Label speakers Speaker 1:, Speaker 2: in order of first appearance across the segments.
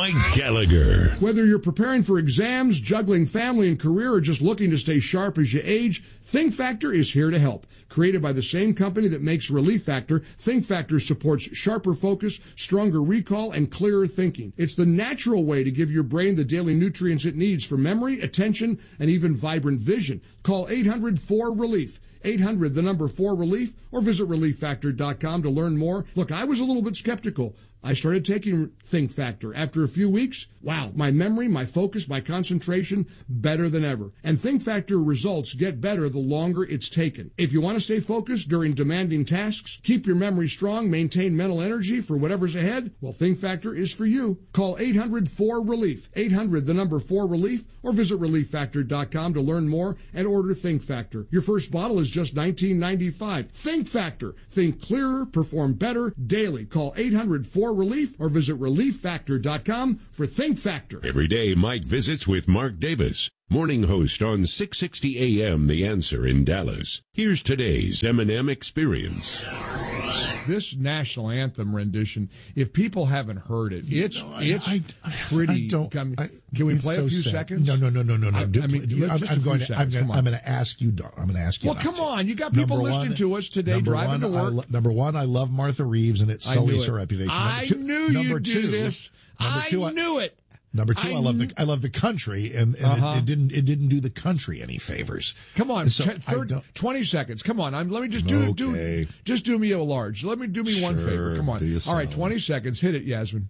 Speaker 1: Mike Gallagher.
Speaker 2: Whether you're preparing for exams, juggling family and career, or just looking to stay sharp as you age, Think Factor is here to help. Created by the same company that makes Relief Factor, Think Factor supports sharper focus, stronger recall, and clearer thinking. It's the natural way to give your brain the daily nutrients it needs for memory, attention, and even vibrant vision. Call 800-4RELIEF. 800, the number 4RELIEF, or visit ReliefFactor.com to learn more. Look, I was a little bit skeptical. I started taking Think Factor. After a few weeks, wow, my memory, my focus, my concentration, better than ever. And Think Factor results get better the longer it's taken. If you want to stay focused during demanding tasks, keep your memory strong, maintain mental energy for whatever's ahead, well, Think Factor is for you. Call 800-4RELIEF. 800, the number 4RELIEF, or visit ReliefFactor.com to learn more and order Think Factor. Your first bottle is just $19.95. Think Factor. Think clearer, perform better daily. Call 800-4RELIEF or visit ReliefFactor.com for Think Factor.
Speaker 1: Every day, Mike visits with Mark Davis, morning host on 660 AM The Answer in Dallas. Here's today's M&M Experience.
Speaker 2: This national anthem rendition, if people haven't heard it, it's pretty. Can we play a few seconds?
Speaker 3: No.
Speaker 2: I'm going
Speaker 3: to ask you.
Speaker 2: Well, come on. You got people listening to us today driving to work.
Speaker 3: Number one, I love Martha Reeves, and it sullies her reputation.
Speaker 2: I knew you'd do this. I knew it.
Speaker 3: Number two, I love the country, and it didn't do the country any favors.
Speaker 2: Come on, 20 seconds. Come on, let me just do me a large. Let me do me one favor. Come on. All right, 20 seconds. Hit it, Yasmin.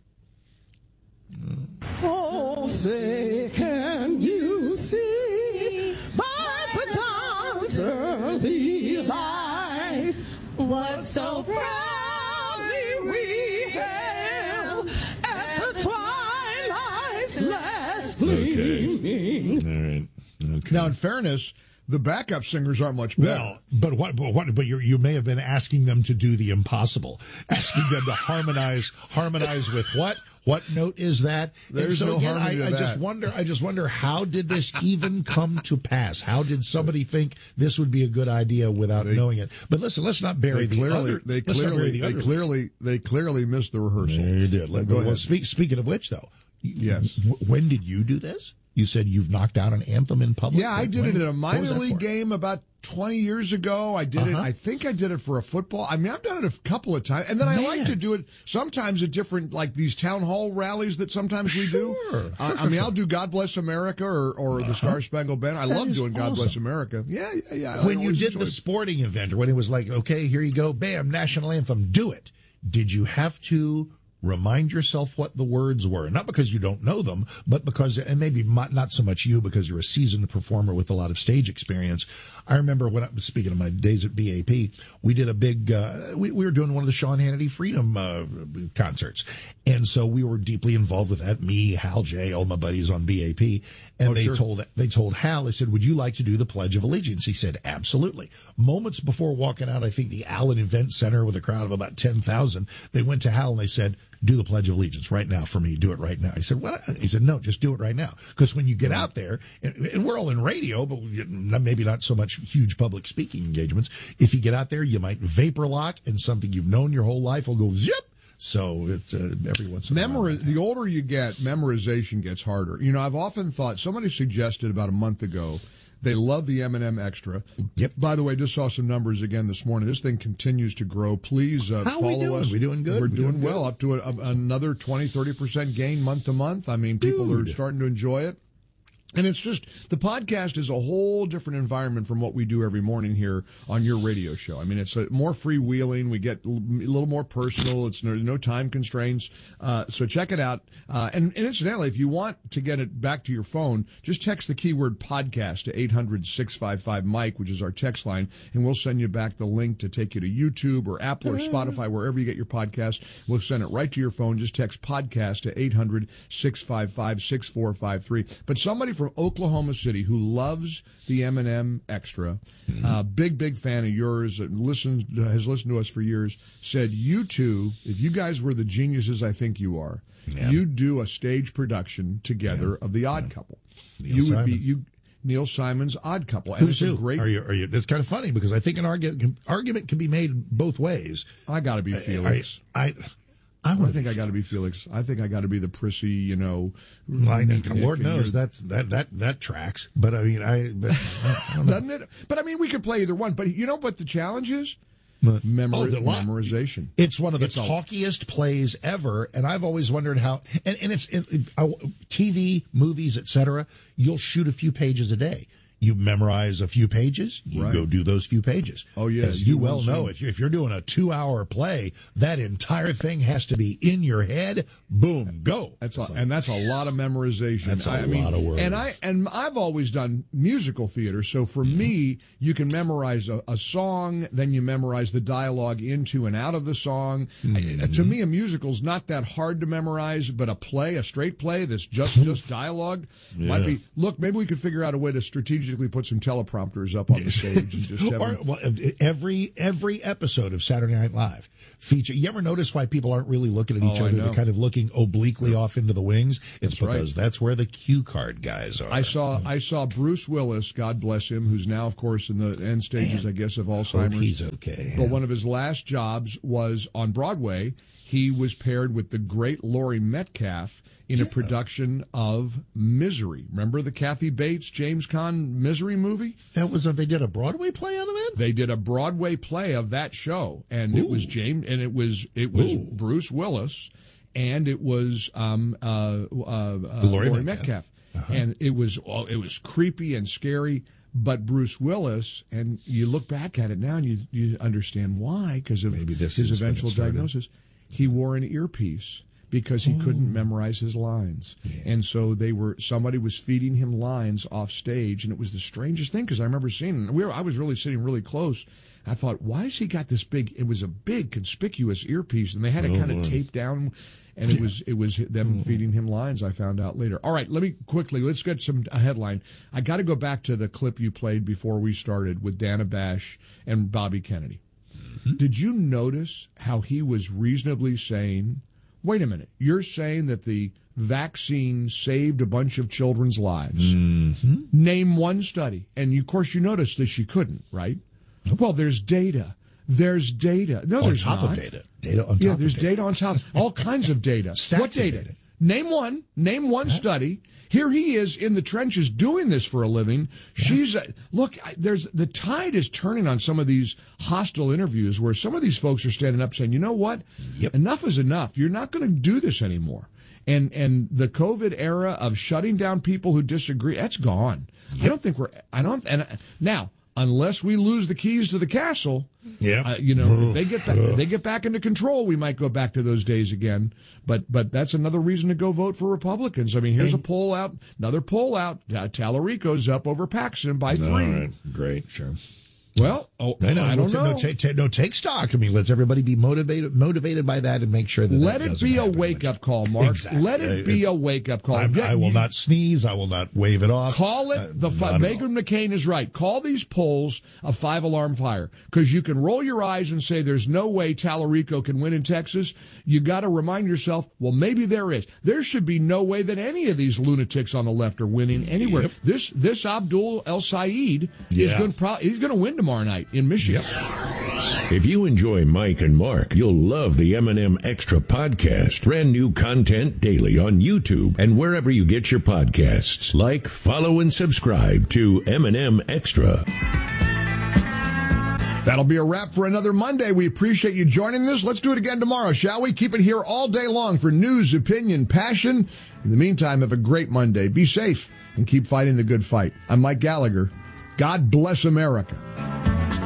Speaker 4: Oh, say can you see by the dawn's early light what so proudly we hailed at the twilight's last gleaming.
Speaker 3: All right. Okay.
Speaker 2: Now, in fairness, the backup singers aren't much better.
Speaker 3: Well, but you may have been asking them to do the impossible, asking them to harmonize with what? What note is that?
Speaker 2: There's no harmony to that.
Speaker 3: I just wonder how did this even come to pass? How did somebody think this would be a good idea without knowing it? But listen, let's not bury the other. They
Speaker 2: clearly missed the rehearsal.
Speaker 3: Yeah, you did.
Speaker 2: Go ahead.
Speaker 3: Speaking of which, though,
Speaker 2: yes.
Speaker 3: When did you do this? You said you've knocked out an anthem in public?
Speaker 2: Yeah, I did it at a minor league game about 20 years ago. I did it. I think I did it for a football. I mean, I've done it a couple of times. And then I like to do it sometimes at different, like these town hall rallies that sometimes we do. I mean, I'll do God Bless America or the Star Spangled Banner. I love doing God Bless America. Yeah.
Speaker 3: When you did the sporting event, or when it was like, okay, here you go, bam, national anthem, do it. Did you have to remind yourself what the words were? Not because you don't know them, but because, and maybe not so much you, because you're a seasoned performer with a lot of stage experience. I remember when I was speaking of my days at BAP, we did a big, we were doing one of the Sean Hannity Freedom concerts. And so we were deeply involved with that. Me, Hal J, all my buddies on BAP. And they told Hal, they said, would you like to do the Pledge of Allegiance? He said, absolutely. Moments before walking out, I think the Allen Event Center with a crowd of about 10,000, they went to Hal and they said, do the Pledge of Allegiance right now for me. Do it right now. He said, what? He said, no, just do it right now. Because when you get out there, and we're all in radio, but maybe not so much huge public speaking engagements. If you get out there, you might vapor lock, and something you've known your whole life will go zip. So it's every once in a while.
Speaker 2: The older you get, memorization gets harder. You know, I've often thought, somebody suggested about a month ago, they love the M&M Extra.
Speaker 3: Yep.
Speaker 2: By the way, just saw some numbers again this morning. This thing continues to grow. Please follow us.
Speaker 3: We're doing good.
Speaker 2: We're doing well. Up to another 20-30% gain month to month. I mean, people are starting to enjoy it. And it's just, the podcast is a whole different environment from what we do every morning here on your radio show. I mean, it's more freewheeling. We get a little more personal. It's no time constraints. So check it out. And incidentally, if you want to get it back to your phone, just text the keyword podcast to 800-655-MIKE, which is our text line, and we'll send you back the link to take you to YouTube or Apple or Spotify, wherever you get your podcast. We'll send it right to your phone. Just text podcast to 800-655-6453. But somebody from Oklahoma City who loves the M&M Extra, big fan of yours, has listened to us for years, said, you two, if you guys were the geniuses I think you are, you'd do a stage production together of The Odd Couple. Neil Simon's Odd Couple. And it's a great.
Speaker 3: It's kind of funny because I think an argument can be made both ways.
Speaker 2: I got to be Felix. I think I got to be Felix. I think I got to be the prissy, you know.
Speaker 3: Lord knows that tracks. But I mean, I don't know.
Speaker 2: Doesn't it? But I mean, we could play either one. But you know what the challenge is? Memorization.
Speaker 3: It's one of the talkiest plays ever, and I've always wondered how. And it's TV, movies, etc. You'll shoot a few pages a day. You memorize a few pages, you go do those few pages.
Speaker 2: Oh, yeah.
Speaker 3: As you well know, if you're doing a 2-hour play, that entire thing has to be in your head. Boom, go.
Speaker 2: That's a lot of memorization.
Speaker 3: That's a lot of words.
Speaker 2: And I've always done musical theater, so for me, you can memorize a song, then you memorize the dialogue into and out of the song. To me, a musical's not that hard to memorize, but a straight play that's just dialogue might be. Look, maybe we could figure out a way to strategically put some teleprompters up on the stage and just have
Speaker 3: every episode of Saturday Night Live feature. You ever notice why people aren't really looking at each other? They're kind of looking obliquely off into the wings. It's because that's where the cue card guys are.
Speaker 2: I saw Bruce Willis, God bless him, who's now, of course, in the end stages, I guess, of Alzheimer's.
Speaker 3: He's okay.
Speaker 2: But one of his last jobs was on Broadway. He was paired with the great Laurie Metcalf in a production of Misery. Remember the Kathy Bates, James Caan Misery movie?
Speaker 3: That was they did a Broadway play out of that?
Speaker 2: They did a Broadway play of that show, and it was Bruce Willis, and it was Laurie Metcalf. And it was creepy and scary. But Bruce Willis, and you look back at it now and you understand why, because of his eventual diagnosis. He wore an earpiece because he couldn't memorize his lines. Yeah. And so somebody was feeding him lines off stage, and it was the strangest thing, because I remember seeing, I was really sitting really close. I thought, why has he got this big, it was a big conspicuous earpiece, and they had it kind of taped down, and it was them feeding him lines, I found out later. All right, let's get a headline. I got to go back to the clip you played before we started with Dana Bash and Bobby Kennedy. Did you notice how he was reasonably saying, wait a minute, you're saying that the vaccine saved a bunch of children's lives? Name one study. And, of course, you noticed that she couldn't, right? Well, there's data. There's data. No, there's not.
Speaker 3: On top of data. Data on top of data.
Speaker 2: Yeah, there's data on top. All kinds of data. What data? Name one study. Here he is in the trenches doing this for a living. Look, the tide is turning on some of these hostile interviews where some of these folks are standing up saying, you know what? Enough is enough. You're not going to do this anymore. And the COVID era of shutting down people who disagree, that's gone. Now, unless we lose the keys to the castle, if they get back into control, we might go back to those days again. But that's another reason to go vote for Republicans. I mean, here's another poll out. Tallarico's up over Paxton by 3.
Speaker 3: All right. Great, sure.
Speaker 2: Well, I don't know.
Speaker 3: Take stock. I mean, let's everybody be motivated by that and make sure that
Speaker 2: let it be a wake-up call, Mark. Exactly. Let it be a wake-up call.
Speaker 3: I will not sneeze. I will not wave it off.
Speaker 2: Call it Megan McCain is right. Call these polls a 5-alarm fire, because you can roll your eyes and say there's no way Tallarico can win in Texas. You got to remind yourself, well, maybe there is. There should be no way that any of these lunatics on the left are winning anywhere. This Abdul El Sayed is going to win tomorrow night in Michigan.
Speaker 1: If you enjoy Mike and Mark, you'll love the M&M Extra podcast. Brand new content daily on YouTube and wherever you get your podcasts. Like, follow, and subscribe to M&M Extra.
Speaker 2: That'll be a wrap for another Monday. We appreciate you joining us. Let's do it again tomorrow, shall we? Keep it here all day long for news, opinion, passion. In the meantime, have a great Monday. Be safe and keep fighting the good fight. I'm Mike Gallagher. God bless America.